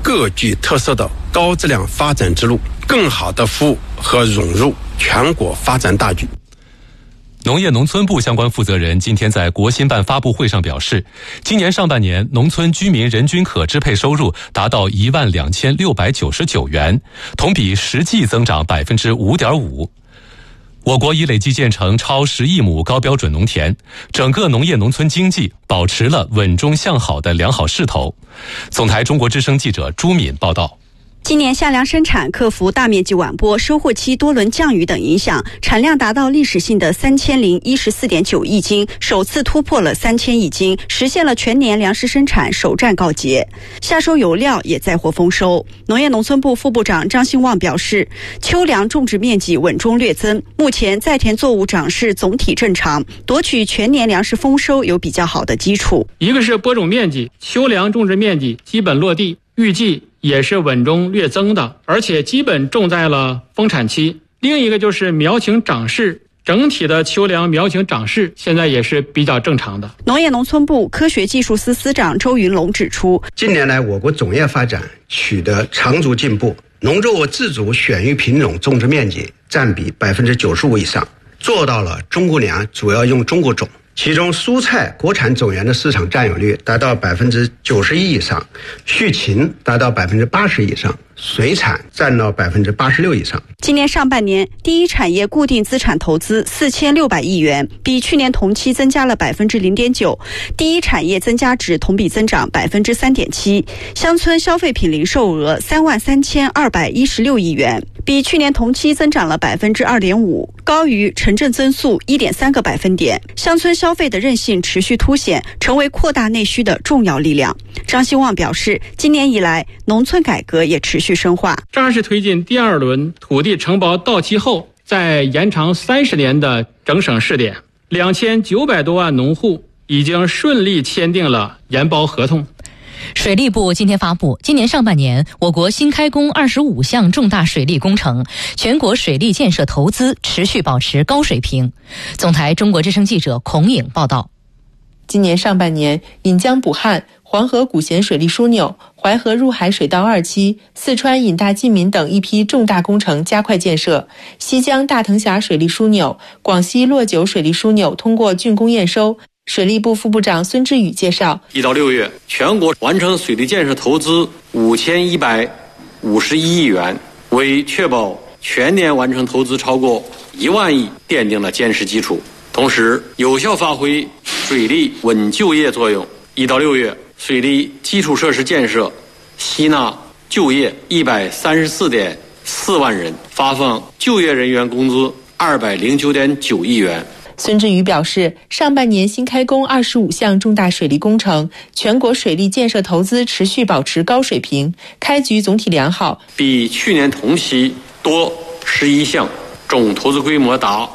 各具特色的高质量发展之路，更好地服务和融入全国发展大局。 农业农村部相关负责人今天在国新办发布会上表示，今年上半年农村居民人均可支配收入达到12699元，同比实际增长 5.5%。我国已累计建成超10亿亩高标准农田，整个农业农村经济保持了稳中向好的良好势头。总台中国之声记者朱敏报道。 今年夏粮生产克服大面积晚播、收获期多轮降雨等影响，产量达到历史性的3014.9亿斤，首次突破了3000亿斤，实现了全年粮食生产首战告捷。夏收有料也再获丰收。农业农村部副部长张兴旺表示，秋粮种植面积稳中略增，目前在田作物长势总体正常，夺取全年粮食丰收有比较好的基础。 一个是播种面积，秋粮种植面积基本落地，预计也是稳中略增的，而且基本种在了丰产期。另一个就是苗情长势，整体的秋粮苗情长势现在也是比较正常的。 农业农村部科学技术司司长周云龙指出， 近年来我国种业发展取得长足进步，农作物自主选育品种种植面积占比 95% 以上，做到了中国粮主要用中国种。其中蔬菜国产种源的市场占有率达到91%以上，畜禽达到80%以上，水产占到86%以上。 今年上半年，第一产业固定资产投资4600亿元，比去年同期增加了 0.9%， 第一产业增加值同比增长 3.7%。乡村消费品零售额33216亿元，比去年同期增长了 2.5%， 高于城镇增速 1.3个百分点。乡村消费的韧性持续凸显，成为扩大内需的重要力量。张兴旺表示，今年以来，农村改革也持续深化， 扎实推进第二轮土地承包到期后再延长30年的整省试点，2900多万农户已经顺利签订了延包合同。 水利部今天发布，今年上半年我国新开工25项重大水利工程，全国水利建设投资持续保持高水平。总台中国之声记者孔颖报道。 今年上半年，引江补汉、黄河古咸水利枢纽、淮河入海水道2期、四川引大济民等一批重大工程加快建设，西江大藤峡水利枢纽、广西洛九水利枢纽通过竣工验收。水利部副部长孙志宇介绍 ，1到6月，全国完成水利建设投资5151亿元，为确保全年完成投资超过1万亿奠定了坚实基础。同时，有效发挥水利稳就业作用。1到6月，水利基础设施建设吸纳就业134.4万人，发放就业人员工资209.9亿元。 孙志宇表示，上半年新开工25项重大水利工程，全国水利建设投资持续保持高水平，开局总体良好， 比去年同期多11项，总投资规模达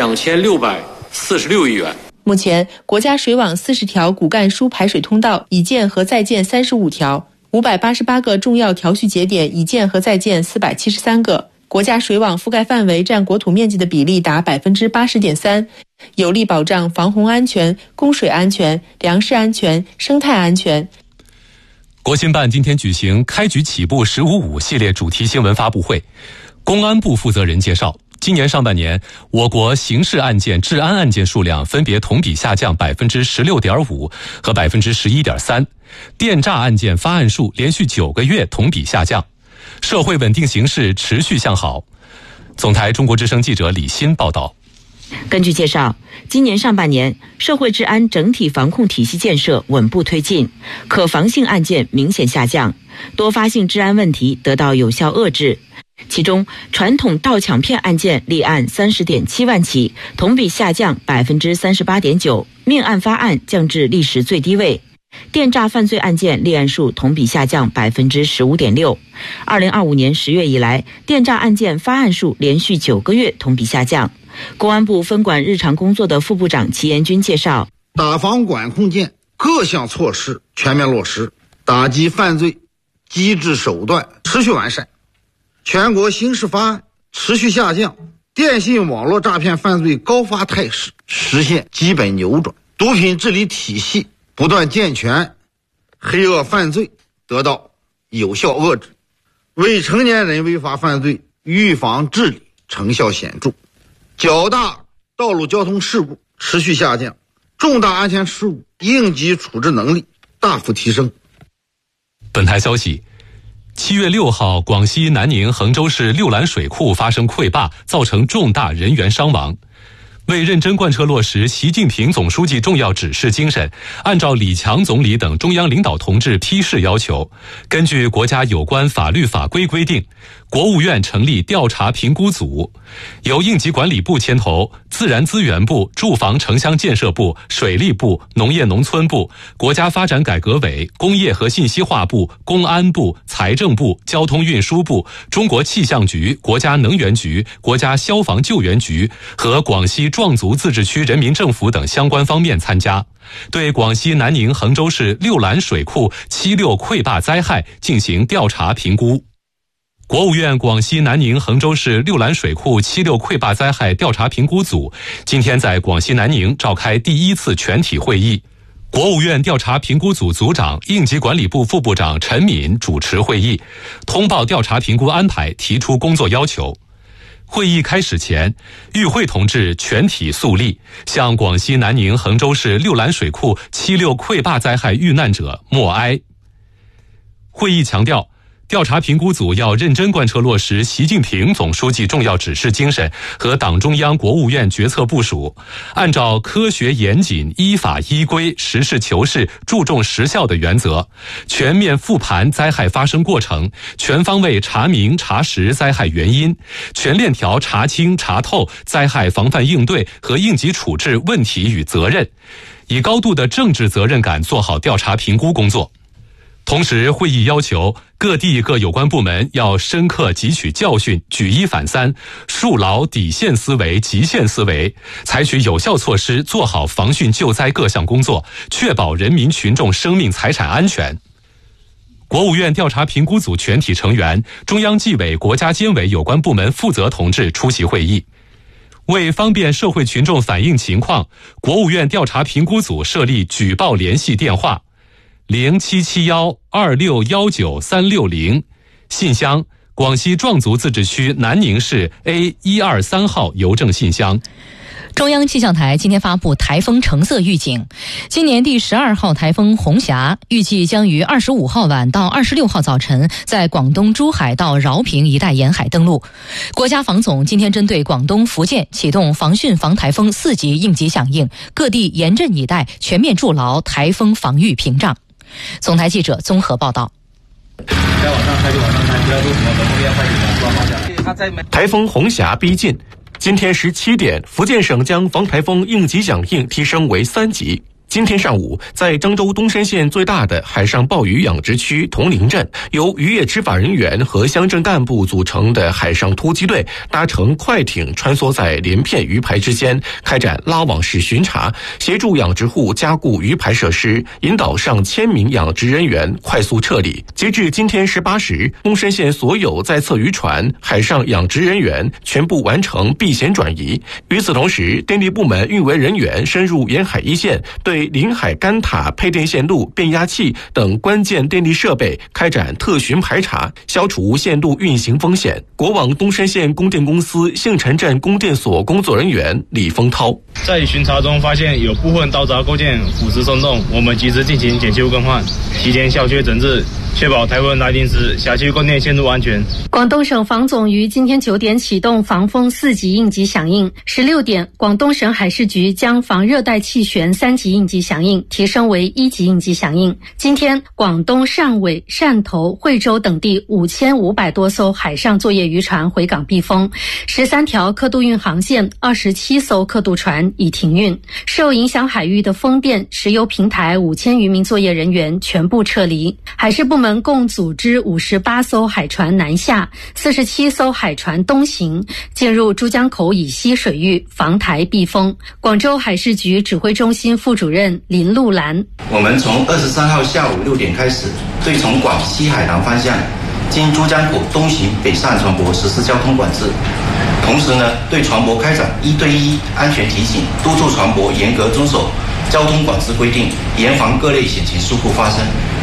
2646亿元。 目前，国家水网40条骨干输排水通道已建和在建35条，588个重要调蓄节点已建和在建473个。国家水网覆盖范围占国土面积的比例达 80.3%， 有力保障防洪安全、供水安全、粮食安全、生态安全。 国新办今天举行开局起步15.5系列主题新闻发布会，公安部负责人介绍，今年上半年，我国刑事案件、治安案件数量分别同比下降 16.5% 和 11.3%， 电诈案件发案数连续9个月同比下降，社会稳定形势持续向好。总台中国之声记者李欣报道。 根据介绍，今年上半年，社会治安整体防控体系建设稳步推进，可防性案件明显下降，多发性治安问题得到有效遏制。其中，传统盗抢骗案件立案30.7万起，同比下降 38.9%， 命案发案降至历史最低位。电诈犯罪案件立案数同比下降 15.6%。2025年10月以来，电诈案件发案数连续9个月同比下降。公安部分管日常工作的副部长齐延军介绍， 打防管控键各项措施全面落实，打击犯罪机制手段持续完善，全国刑事发案持续下降，电信网络诈骗犯罪高发态势实现基本扭转，毒品治理体系不断健全，黑恶犯罪得到有效遏制，未成年人违法犯罪预防治理成效显著，较大道路交通事故持续下降，重大安全事故应急处置能力大幅提升。 本台消息，7月6号，广西南宁衡州市六兰水库发生溃坝，造成重大人员伤亡。为认真贯彻落实习近平总书记重要指示精神，按照李强总理等中央领导同志批示要求，根据国家有关法律法规规定，国务院成立调查评估组，由应急管理部牵头，自然资源部、住房城乡建设部、水利部、农业农村部、国家发展改革委、工业和信息化部、公安部、财政部、交通运输部、中国气象局、国家能源局、国家消防救援局和广西壮族自治区人民政府等相关方面参加，对广西南宁衡州市六兰水库76溃坝灾害进行调查评估。国务院广西南宁衡州市六兰水库76溃坝灾害调查评估组今天在广西南宁召开第1次全体会议，国务院调查评估组组长、应急管理部副部长陈敏主持会议，通报调查评估安排，提出工作要求。会议开始前，与会同志全体肃立，向广西南宁衡州市六兰水库76溃坝灾害遇难者默哀。会议强调，调查评估组要认真贯彻落实习近平总书记重要指示精神和党中央、国务院决策部署，按照科学严谨、依法依规、实事求是、注重实效的原则，全面复盘灾害发生过程，全方位查明查实灾害原因，全链条查清查透灾害防范应对和应急处置问题与责任，以高度的政治责任感做好调查评估工作。同时，会议要求各地各有关部门要深刻汲取教训，举一反三，树牢底线思维、极限思维，采取有效措施，做好防汛救灾各项工作，确保人民群众生命财产安全。国务院调查评估组全体成员、中央纪委、国家监委有关部门负责同志出席会议。为方便社会群众反映情况，国务院调查评估组设立举报联系电话07712619-360，信箱广西壮族自治区南宁市 A123号邮政信箱。 中央气象台今天发布台风橙色预警，今年第12号台风红霞预计将于25号晚到26号早晨在广东珠海到饶平一带沿海登陆。国家防总今天针对广东、福建启动防汛防台风4级应急响应，各地严阵以待，全面筑牢台风防御屏障。总台记者综合报道。 台风红霞逼近，今天17点，福建省将防台风应急响应提升为3级。今天上午，在漳州东山县最大的海上鲍鱼养殖区铜陵镇，由渔业执法人员和乡镇干部组成的海上突击队搭乘快艇穿梭在连片鱼排之间，开展拉网式巡查，协助养殖户加固鱼排设施，引导上千名养殖人员快速撤离。截至今天18时，东山县所有在侧渔船、海上养殖人员全部完成避险转移。与此同时，电力部门运维人员深入沿海一线，对临海干塔、配电线路、变压器等关键电力设备开展特巡排查，消除线路运行风险。国网东山县供电公司杏城镇供电所工作人员李峰涛在巡查中发现有部分刀闸构件腐蚀松动，我们及时进行检修更换，提前小区整治，确保台风来临时辖区供电线路安全。 广东省防总于今天9点启动防风4级应急响应，16点，广东省海事局将防热带气旋3级应急响应提升为1级应急响应。今天，广东汕尾、汕头、惠州等地5500多艘海上作业渔船回港避风，13条客渡运航线、27艘客渡船已停运。受影响海域的风电、石油平台5000余名作业人员全部撤离。海事部门共组织58艘海船南下，47艘海船东行，进入珠江口以西水域防台避风。广州海事局指挥中心副主任林路兰： 我们从23号下午6点开始，对从广西海南方向经珠江口东行北上船舶实施交通管制，同时呢，对船舶开展1对1安全提醒，督促船舶严格遵守交通管制规定，严防各类险情事故发生。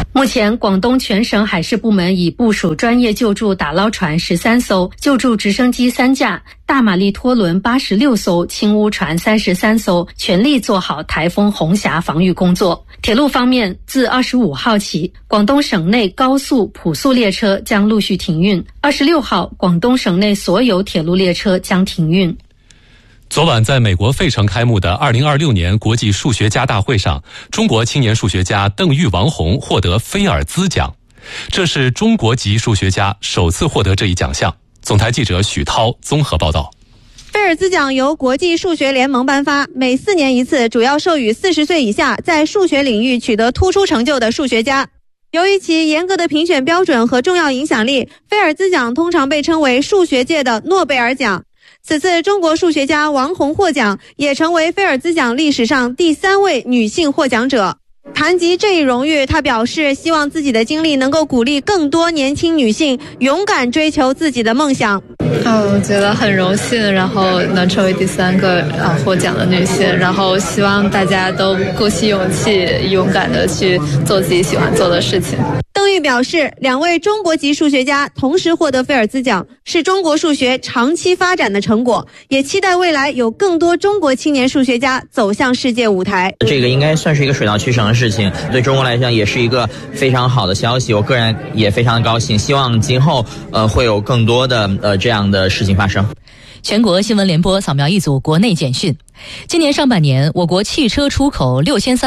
目前，广东全省海事部门已部署专业救助打捞船13艘、救助直升机3架、大马力拖轮86艘、轻污船33艘，全力做好台风红霞防御工作。铁路方面，自25号起，广东省内高速、普速列车将陆续停运；26号，广东省内所有铁路列车将停运。 昨晚在美国费城开幕的2026年国际数学家大会上，中国青年数学家邓玉王红获得菲尔兹奖，这是中国籍数学家首次获得这一奖项。总台记者许涛综合报道。 菲尔兹奖由国际数学联盟颁发，每4年一次，主要授予40岁以下在数学领域取得突出成就的数学家。由于其严格的评选标准和重要影响力，菲尔兹奖通常被称为数学界的诺贝尔奖。此次中国数学家王红获奖，也成为菲尔兹奖历史上第3位女性获奖者。谈及这一荣誉，她表示希望自己的经历能够鼓励更多年轻女性勇敢追求自己的梦想。 我觉得很荣幸，然后能成为第3个获奖的女性，然后希望大家都鼓起勇气，勇敢的去做自己喜欢做的事情。 邓玉表示，2位中国籍数学家同时获得菲尔兹奖，是中国数学长期发展的成果，也期待未来有更多中国青年数学家走向世界舞台。 这个应该算是一个水到渠成的事情，对中国来讲也是一个非常好的消息，我个人也非常的高兴，希望今后会有更多的这样的事情发生。 全国新闻联播扫描一组国内简讯。今年上半年，我国汽车出口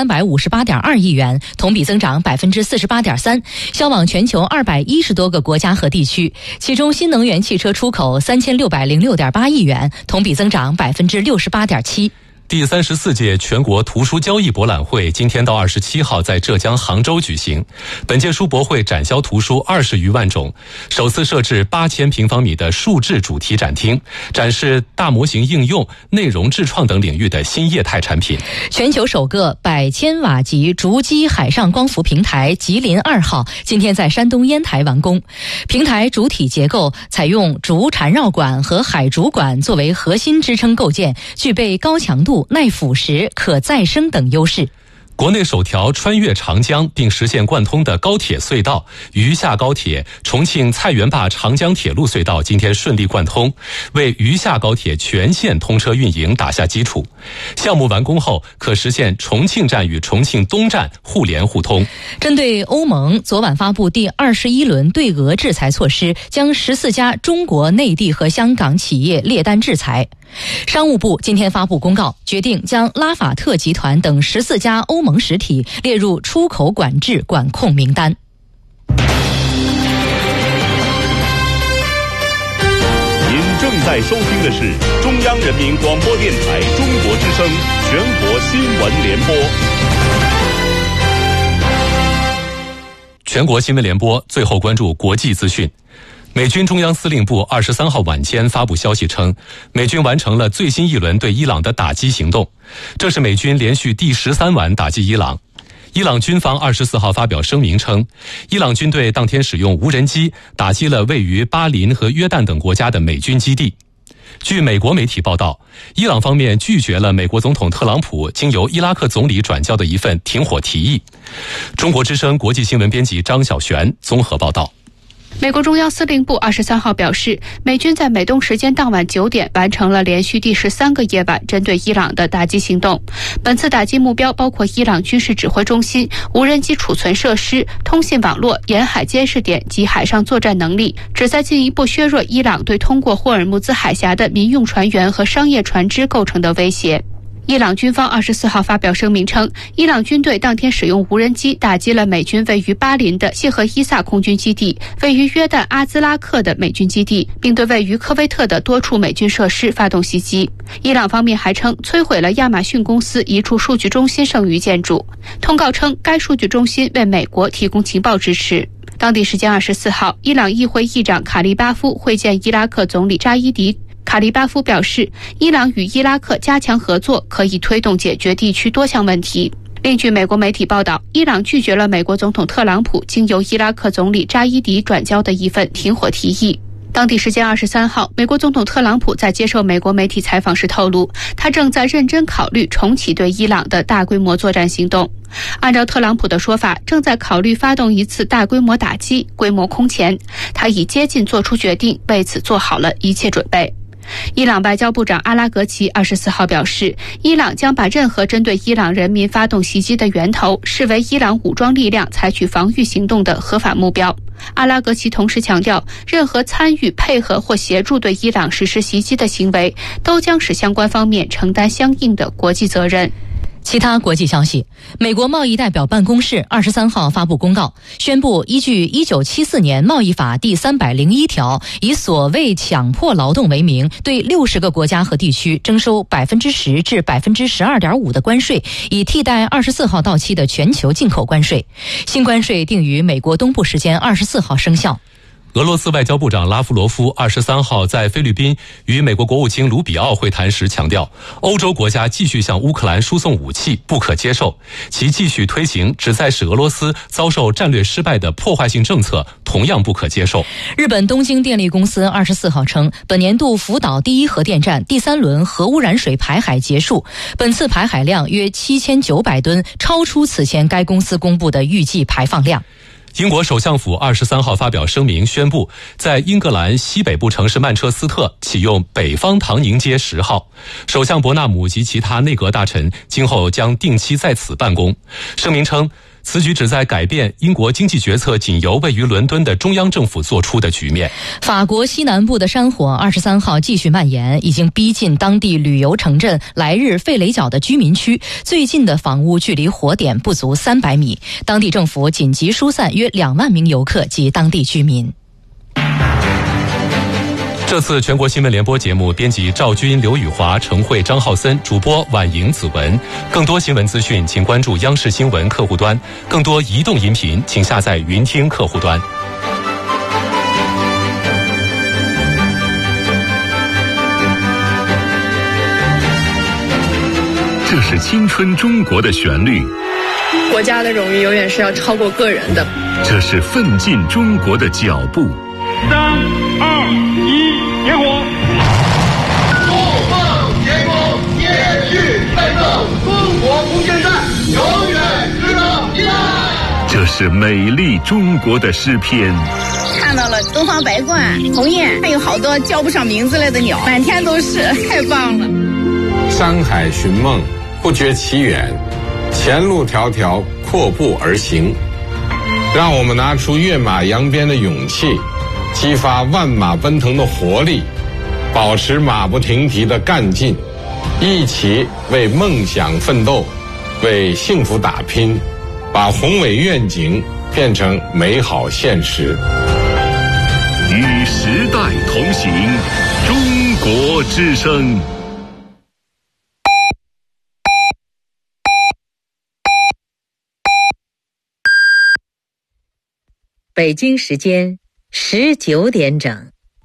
6358.2亿元，同比增长48.3%，销往全球210多个国家和地区。其中，新能源汽车出口3606.8亿元，同比增长68.7%。 第34届全国图书交易博览会今天到27号在浙江杭州举行。本届书博会展销图书20余万种，首次设置8000平方米的数智主题展厅，展示大模型应用、内容智创等领域的新业态产品。 全球首个100千瓦级逐基海上光伏平台吉林2号今天在山东烟台完工。平台主体结构采用竹缠绕管和海竹管作为核心支撑构件，具备高强度、耐腐蚀、可再生等优势。 国内首条穿越长江并实现贯通的高铁隧道渝下高铁重庆菜园坝长江铁路隧道今天顺利贯通，为渝下高铁全线通车运营打下基础。项目完工后，可实现重庆站与重庆东站互联互通。 针对欧盟昨晚发布第21轮对俄制裁措施，将14家中国内地和香港企业列单制裁。商务部今天发布公告，决定将拉法特集团等14家欧盟实体列入出口管制管控名单。 您正在收听的是中央人民广播电台中国之声全国新闻联播。 全国新闻联播最后关注国际资讯。美军中央司令部23号晚间发布消息称，美军完成了最新一轮对伊朗的打击行动，这是美军连续第13晚打击伊朗。伊朗军方24号发表声明称，伊朗军队当天使用无人机打击了位于巴林和约旦等国家的美军基地。据美国媒体报道，伊朗方面拒绝了美国总统特朗普经由伊拉克总理转交的一份停火提议。中国之声国际新闻编辑张晓璇综合报道。 美国中央司令部23号表示，美军在美东时间当晚9点完成了连续第13个夜晚针对伊朗的打击行动。本次打击目标包括伊朗军事指挥中心、无人机储存设施、通信网络、沿海监视点及海上作战能力，旨在进一步削弱伊朗对通过霍尔木兹海峡的民用船员和商业船只构成的威胁。伊朗军方24号发表声明称，伊朗军队当天使用无人机打击了美军位于巴林的谢赫伊萨空军基地、位于约旦阿兹拉克的美军基地，并对位于科威特的多处美军设施发动袭击。伊朗方面还称摧毁了亚马逊公司一处数据中心剩余建筑。通告称，该数据中心为美国提供情报支持。当地时间24号，伊朗议会议长卡利巴夫会见伊拉克总理扎伊迪。卡利巴夫表示，伊朗与伊拉克加强合作，可以推动解决地区多项问题。另据美国媒体报道，伊朗拒绝了美国总统特朗普经由伊拉克总理扎伊迪转交的一份停火提议。 当地时间23号，美国总统特朗普在接受美国媒体采访时透露，他正在认真考虑重启对伊朗的大规模作战行动。按照特朗普的说法，正在考虑发动一次大规模打击，规模空前。他已接近做出决定，为此做好了一切准备。伊朗外交部长阿拉格齐24号表示，伊朗将把任何针对伊朗人民发动袭击的源头视为伊朗武装力量采取防御行动的合法目标。阿拉格齐同时强调，任何参与、配合或协助对伊朗实施袭击的行为，都将使相关方面承担相应的国际责任。 其他国际消息，美国贸易代表办公室23号发布公告，宣布依据1974年贸易法第301条，以所谓强迫劳动为名，对60个国家和地区征收10%至12.5%的关税，以替代24号到期的全球进口关税。新关税定于美国东部时间24号生效。 俄罗斯外交部长拉夫罗夫23号在菲律宾与美国国务卿卢比奥会谈时强调，欧洲国家继续向乌克兰输送武器不可接受，其继续推行旨在使俄罗斯遭受战略失败的破坏性政策同样不可接受。 日本东京电力公司24号称，本年度福岛第一核电站第3轮核污染水排海结束，本次排海量约7900吨，超出此前该公司公布的预计排放量。 英国首相府23号发表声明，宣布在英格兰西北部城市曼彻斯特启用北方唐宁街10号。首相伯纳姆及其他内阁大臣今后将定期在此办公。声明称，此举旨在改变英国经济决策仅由位于伦敦的中央政府做出的局面。 法国西南部的山火23号继续蔓延，已经逼近当地旅游城镇莱日费雷角的居民区，最近的房屋距离火点不足300米。当地政府紧急疏散约2万名游客及当地居民。 这次全国新闻联播节目，编辑赵军、刘宇华、程慧、张浩森，主播婉莹、子文。更多新闻资讯，请关注央视新闻客户端；更多移动音频，请下载云听客户端。 这是青春中国的旋律， 国家的荣誉永远是要超过个人的。 这是奋进中国的脚步。3、2、1，点火！ 怒放天空，继续奋斗，中国不见战，永远值得期待。 这是美丽中国的诗篇。 看到了东方白鹳、鸿雁，还有好多叫不上名字来的鸟，满天都是，太棒了。 山海寻梦，不觉其远，前路迢迢，阔步而行。让我们拿出跃马扬鞭的勇气，激发万马奔腾的活力，保持马不停蹄的干劲，一起为梦想奋斗，为幸福打拼，把宏伟愿景变成美好现实。 与时代同行，中国之声。 北京时间19点整。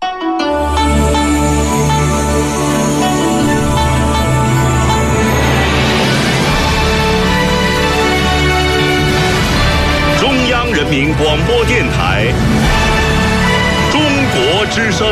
中央人民广播电台，中国之声。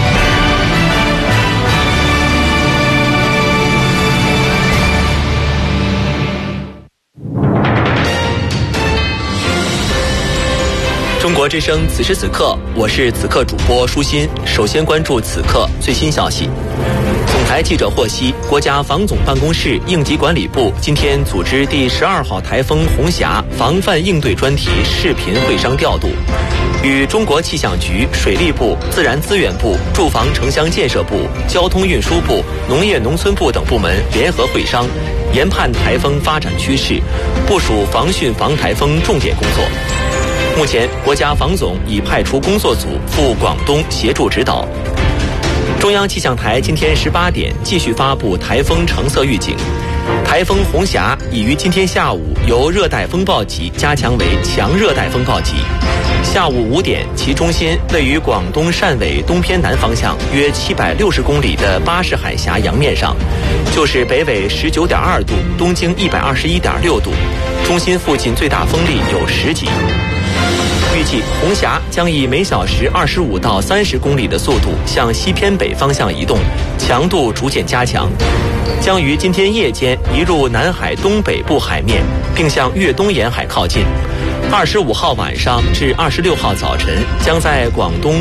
中国之声，此时此刻，我是此刻主播舒心。首先关注此刻最新消息。总台记者获悉，国家防总办公室应急管理部今天组织第12号台风红霞防范应对专题视频会商调度，与中国气象局、水利部、自然资源部、住房城乡建设部、交通运输部、农业农村部等部门联合会商，研判台风发展趋势，部署防汛防台风重点工作。目前，国家防总已派出工作组赴广东协助指导。中央气象台今天18点继续发布台风橙色预警，台风红霞已于今天下午由热带风暴级加强为强热带风暴级。下午5点，其中心位于广东汕尾东偏南方向约760公里的巴士海峡洋面上，就是北纬19.2度，东经121.6度，中心附近最大风力有10级。 预计红霞将以每小时25到30公里的速度向西偏北方向移动，强度逐渐加强，将于今天夜间移入南海东北部海面，并向粤东沿海靠近。25号晚上至26号早晨，将在广东